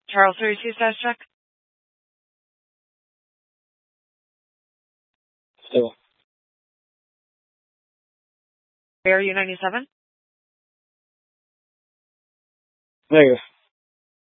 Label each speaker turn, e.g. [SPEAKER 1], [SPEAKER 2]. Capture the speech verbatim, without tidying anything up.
[SPEAKER 1] Charles thirty-two status check.
[SPEAKER 2] Stable.
[SPEAKER 1] Bear U ninety-seven.
[SPEAKER 2] Negative.